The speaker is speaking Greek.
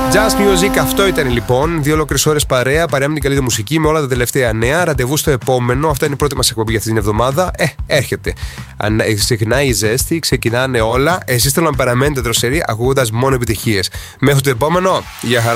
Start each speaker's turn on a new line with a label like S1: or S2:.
S1: Just Music, αυτό ήταν λοιπόν. 2 ολόκληρες ώρες παρέα με την καλύτερη μουσική, με όλα τα τελευταία νέα. Ραντεβού στο επόμενο. Αυτά είναι η πρώτη μας εκπομπή για αυτή την εβδομάδα. Έρχεται. Ξεκινάει η ζέστη, ξεκινάνε όλα. Εσείς θέλω να παραμένετε δροσεροί ακούγοντας μόνο επιτυχίες. Μέχρι το επόμενο, γεια χαρά.